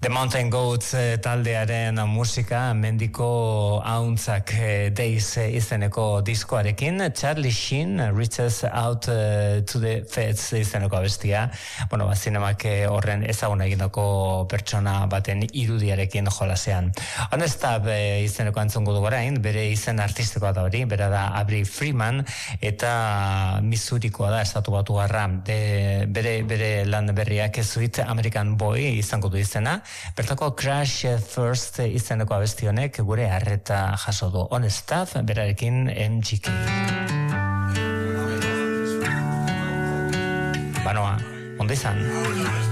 The Mountain Goats taldearen musika mendiko hauntzak Days izeneko diskoarekin, Charlie Sheen Reaches Out to the Feds izeneko abestia, zinemak horren ezaguna egindako pertsona baten irudiarekin jolasean. Honestab izeneko antzungo dugu orain, bere izen artistikoa da hori, bera da Aubrey Freeman, eta Missourikoa da, estatu batuarra, bere lan berriak Sweet American Boy izango du izena. Bertako Crash First izeneko abesti honek gure arreta jaso du. On Staff, berarekin MGK. Banoa, ondo izan.